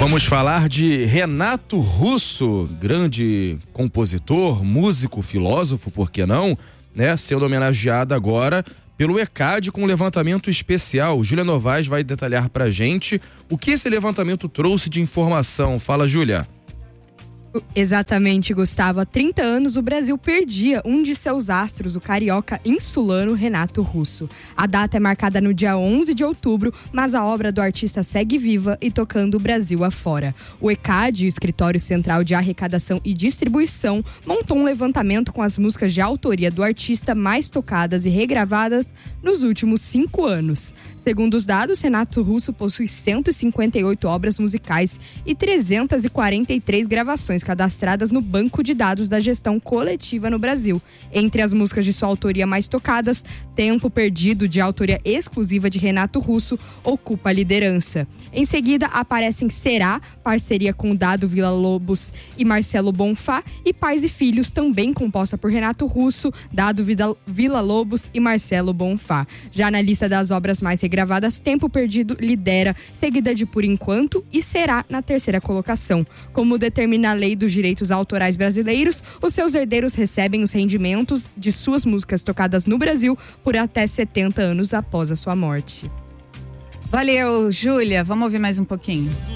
Vamos falar de Renato Russo, grande compositor, músico, filósofo, por que não, né? Sendo homenageado agora pelo ECAD com um levantamento especial. Júlia Novaes vai detalhar pra gente o que esse levantamento trouxe de informação. Fala, Júlia. Exatamente, Gustavo. Há 30 anos o Brasil perdia um de seus astros, o carioca insulano Renato Russo. A data é marcada no dia 11 de outubro, mas a obra do artista segue viva e tocando o Brasil afora. O ECAD, o Escritório Central de Arrecadação e Distribuição, montou um levantamento com as músicas de autoria do artista mais tocadas e regravadas nos últimos 5 anos. Segundo os dados, Renato Russo possui 158 obras musicais e 343 gravações cadastradas no banco de dados da gestão coletiva no Brasil. Entre as músicas de sua autoria mais tocadas, Tempo Perdido, de autoria exclusiva de Renato Russo, ocupa a liderança. Em seguida, aparecem Será, parceria com Dado Villa-Lobos e Marcelo Bonfá, e Pais e Filhos, também composta por Renato Russo, Dado Villa-Lobos e Marcelo Bonfá. Já na lista das obras mais regravadas, Tempo Perdido lidera, seguida de Por Enquanto e Será na terceira colocação. Como determina a lei dos direitos autorais brasileiros, os seus herdeiros recebem os rendimentos de suas músicas tocadas no Brasil por até 70 anos após a sua morte. Valeu, Júlia. Vamos ouvir mais um pouquinho.